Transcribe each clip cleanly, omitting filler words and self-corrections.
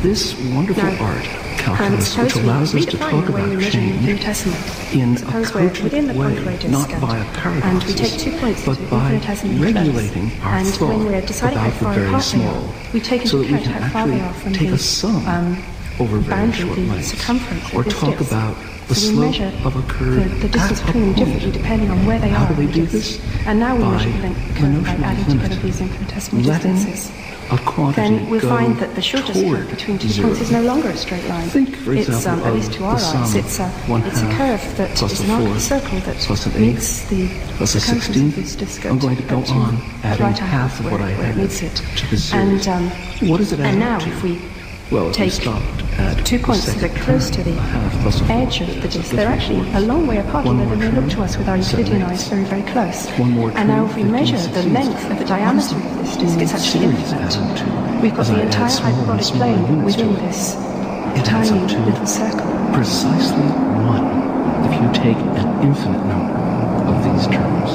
this wonderful art, calculus, which allows us to talk about change in a cogent way, not via paradoxes, but by regulating our thought about the very small, so that we can actually take a sum over very short lengths, or talk about the slope of a curve the distance between them differently depending on where they How are. do they do this? And now we measure the By curve by adding together these infinitesimal distances. a quantity Then we'll find that the shortest curve between 2 points is no longer a straight line. Think, for example, at least to our eyes, it's a curve that is an arc of a circle that meets the circumference of this disc. I'm going to go on adding half of what I had to the series. What does it add And now to? if we Well, take 2 points that are close to the edge of the disk, they're actually a long way apart, although they may look to us with our Euclidean eyes very, very close. And now if we measure the length of the diameter of this disk, it's actually infinite. We've got the entire hyperbolic plane within this tiny little circle. Precisely 1 if you take an infinite number of these terms.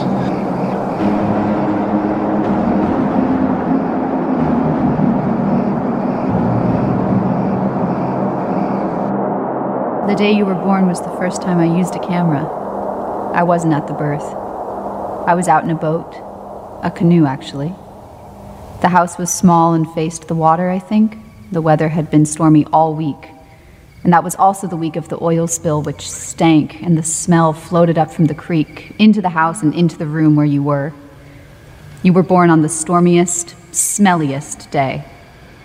The day you were born was the first time I used a camera. I wasn't at the birth. I was out in a boat. A canoe, actually. The house was small and faced the water, I think. The weather had been stormy all week. And that was also the week of the oil spill, which stank, and the smell floated up from the creek, into the house and into the room where you were. You were born on the stormiest, smelliest day.